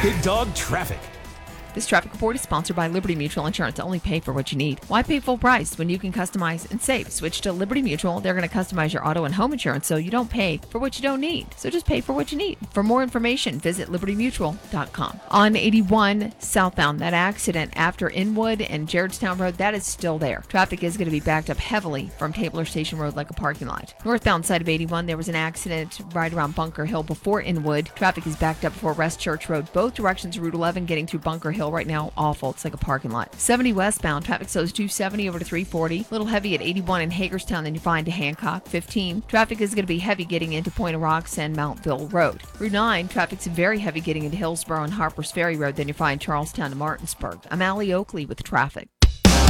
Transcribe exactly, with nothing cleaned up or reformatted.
Big Dog Traffic. This traffic report is sponsored by Liberty Mutual Insurance. Only pay for what you need. Why pay full price when you can customize and save? Switch to Liberty Mutual. They're going to customize your auto and home insurance so you don't pay for what you don't need. So just pay for what you need. For more information, visit liberty mutual dot com. On eighty-one southbound, that accident after Inwood and Jaredstown Road, that is still there. Traffic is going to be backed up heavily from Tabler Station Road like a parking lot. Northbound side of eighty-one, there was an accident right around Bunker Hill before Inwood. Traffic is backed up before West Church Road. Both directions, Route eleven getting through Bunker Hill right now, awful. It's like a parking lot. seventy westbound, traffic slows two seventy over to three forty. A little heavy at eighty-one in Hagerstown, then you find to Hancock. fifteen, traffic is going to be heavy getting into Point of Rocks and Mountville Road. Route nine, traffic's very heavy getting into Hillsborough and Harpers Ferry Road, then you find Charlestown to Martinsburg. I'm Allie Oakley with traffic.